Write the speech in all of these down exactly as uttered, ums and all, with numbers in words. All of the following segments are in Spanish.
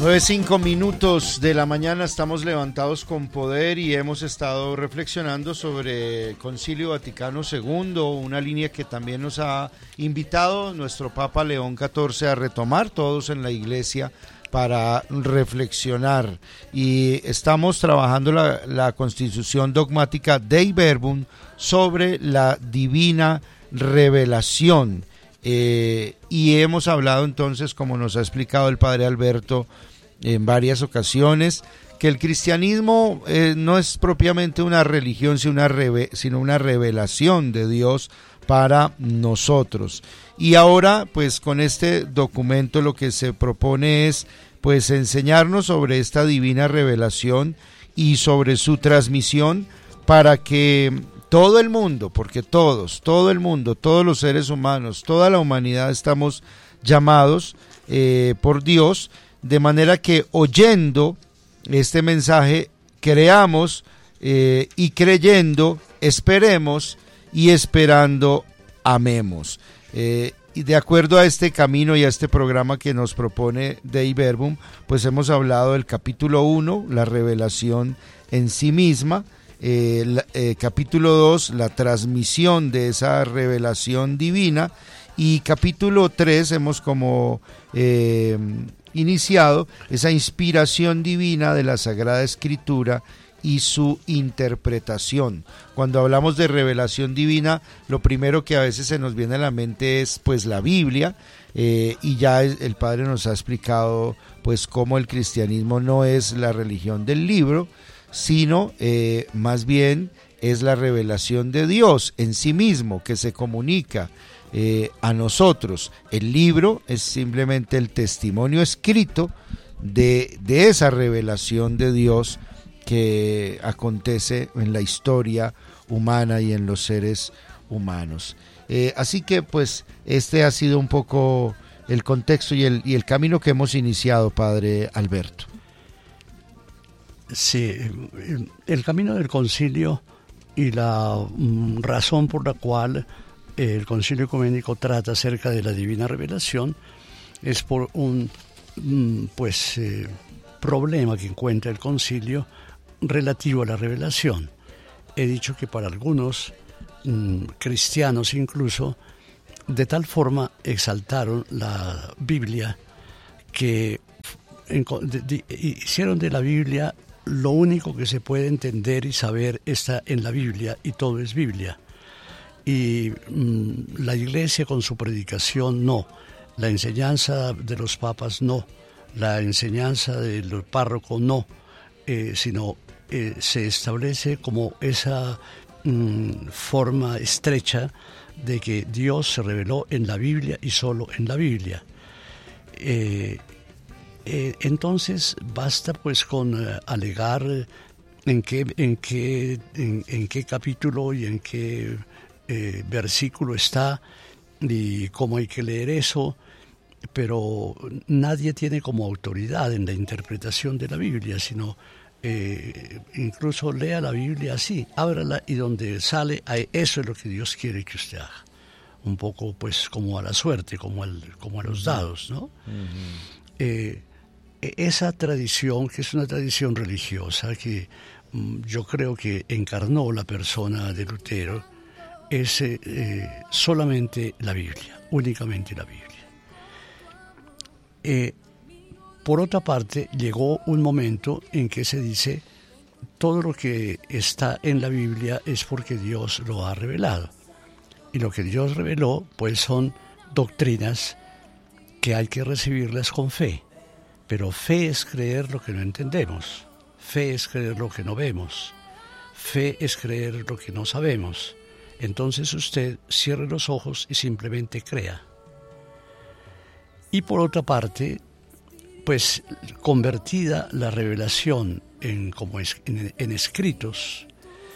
nueve cinco minutos de la mañana, estamos levantados con poder y hemos estado reflexionando sobre el Concilio Vaticano segundo, una línea que también nos ha invitado nuestro Papa León catorce a retomar todos en la iglesia para reflexionar. Y estamos trabajando la, la constitución dogmática Dei Verbum sobre la divina revelación. Eh, y hemos hablado entonces, como nos ha explicado el padre Alberto en varias ocasiones, que el cristianismo eh, no es propiamente una religión, sino una, reve- sino una revelación de Dios para nosotros. Y ahora, pues con este documento lo que se propone es pues enseñarnos sobre esta divina revelación y sobre su transmisión para que todo el mundo, porque todos, todo el mundo, todos los seres humanos, toda la humanidad estamos llamados eh, por Dios, de manera que oyendo este mensaje creamos eh, y creyendo esperemos y esperando amemos. Eh, y de acuerdo a este camino y a este programa que nos propone Dei Verbum, pues hemos hablado del capítulo uno, la revelación en sí misma. Eh, la, eh, capítulo dos, la transmisión de esa revelación divina, y capítulo tres hemos como eh, iniciado esa inspiración divina de la Sagrada Escritura y su interpretación. Cuando hablamos de revelación divina, lo primero que a veces se nos viene a la mente es pues la Biblia, eh, y ya el Padre nos ha explicado pues cómo el cristianismo no es la religión del libro, sino eh, más bien es la revelación de Dios en sí mismo que se comunica eh, a nosotros. El libro es simplemente el testimonio escrito de, de esa revelación de Dios que acontece en la historia humana y en los seres humanos. Eh, así que pues este ha sido un poco el contexto y el, y el camino que hemos iniciado, Padre Alberto. Sí, el, el camino del concilio y la mm, razón por la cual el concilio ecuménico trata acerca de la divina revelación es por un mm, pues eh, problema que encuentra el concilio relativo a la revelación. He dicho que para algunos mm, cristianos incluso de tal forma exaltaron la Biblia que en, de, de, hicieron de la Biblia lo único que se puede entender y saber está en la Biblia y todo es Biblia. Y mmm, la iglesia con su predicación no, la enseñanza de los papas no, la enseñanza del párroco no, eh, sino eh, se establece como esa mmm, forma estrecha de que Dios se reveló en la Biblia y solo en la Biblia. Eh, Eh, entonces basta pues con uh, alegar en qué, en, qué, en, en qué capítulo y en qué eh, versículo está y cómo hay que leer eso, pero nadie tiene como autoridad en la interpretación de la Biblia, sino eh, incluso lea la Biblia así, ábrala y donde sale, eso es lo que Dios quiere que usted haga. Un poco pues como a la suerte, como, al, como a los dados, ¿no? Uh-huh. Eh, Esa tradición, que es una tradición religiosa, que mm, yo creo que encarnó la persona de Lutero, es eh, solamente la Biblia, únicamente la Biblia. Eh, por otra parte, llegó un momento en que se dice, todo lo que está en la Biblia es porque Dios lo ha revelado. Y lo que Dios reveló, pues son doctrinas que hay que recibirlas con fe. Pero fe es creer lo que no entendemos, fe es creer lo que no vemos, fe es creer lo que no sabemos. Entonces usted cierre los ojos y simplemente crea. Y por otra parte, pues convertida la revelación en, como es, en, en escritos,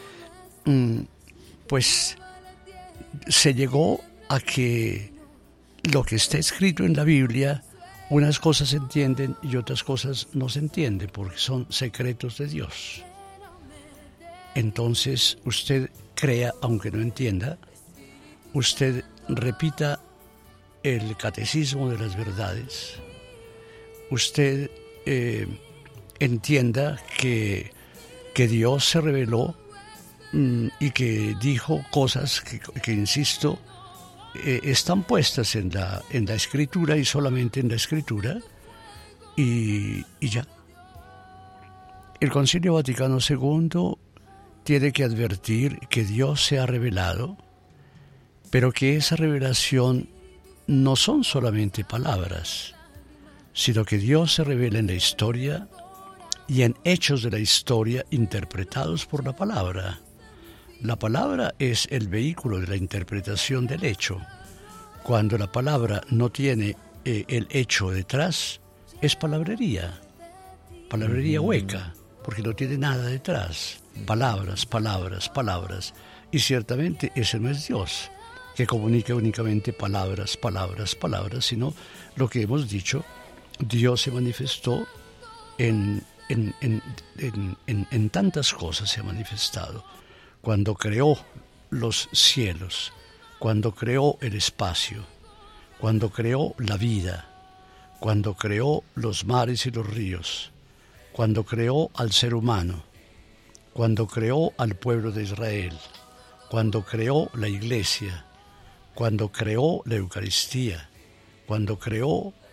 pues se llegó a que lo que está escrito en la Biblia, unas cosas se entienden y otras cosas no se entienden porque son secretos de Dios. Entonces usted crea aunque no entienda, usted repita el catecismo de las verdades, usted eh, entienda que, que Dios se reveló mm, y que dijo cosas que, que insisto, eh, están puestas en la, en la Escritura y solamente en la Escritura, y, y ya. El Concilio Vaticano segundo tiene que advertir que Dios se ha revelado, pero que esa revelación no son solamente palabras, sino que Dios se revela en la historia y en hechos de la historia interpretados por la palabra. La palabra es el vehículo de la interpretación del hecho. Cuando la palabra no tiene eh, el hecho detrás, es palabrería, palabrería hueca, porque no tiene nada detrás. Palabras, palabras, palabras. Y ciertamente ese no es Dios, que comunica únicamente palabras, palabras, palabras, sino lo que hemos dicho, Dios se manifestó en, en, en, en, en, en tantas cosas, se ha manifestado. Cuando creó los cielos, cuando creó el espacio, cuando creó la vida, cuando creó los mares y los ríos, cuando creó al ser humano, cuando creó al pueblo de Israel, cuando creó la iglesia, cuando creó la Eucaristía, cuando creó